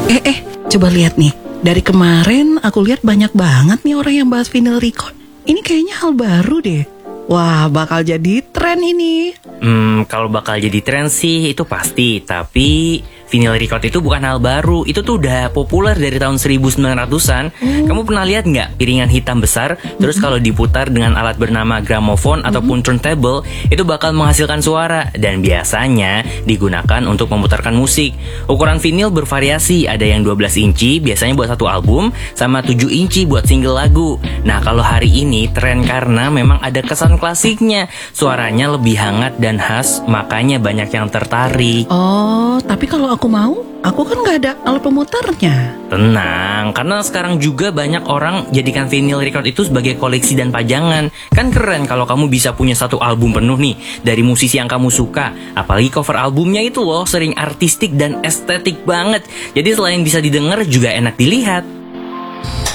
Coba lihat nih. Dari kemarin aku lihat banyak banget nih orang yang bahas vinyl record. Ini kayaknya hal baru deh. Wah, bakal jadi tren ini. Kalau bakal jadi tren sih itu pasti. Tapi vinyl record itu bukan hal baru. Itu tuh udah populer dari tahun 1900-an. Kamu pernah lihat nggak piringan hitam besar? Terus kalau diputar dengan alat bernama gramofon ataupun turntable, itu bakal menghasilkan suara. Dan biasanya digunakan untuk memutarkan musik. Ukuran vinyl bervariasi. Ada yang 12 inci biasanya buat satu album, sama 7 inci buat single lagu. Nah, kalau hari ini tren karena memang ada kesan klasiknya. Suaranya lebih hangat dan khas, makanya banyak yang tertarik. Oh, tapi kalau aku mau, aku kan nggak ada alat pemutarnya. Tenang, karena sekarang juga banyak orang jadikan vinyl record itu sebagai koleksi dan pajangan. Kan keren kalau kamu bisa punya satu album penuh nih dari musisi yang kamu suka. Apalagi cover albumnya itu loh sering artistik dan estetik banget. Jadi selain bisa didengar juga enak dilihat.